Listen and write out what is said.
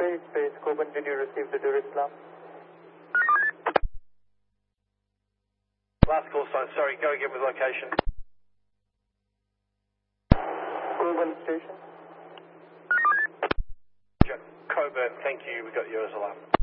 Space, Coburn, did you receive the Durist alarm? Last call sign, sorry, go again with location. Coburn Station. Coburn, thank you, we got yours alarm.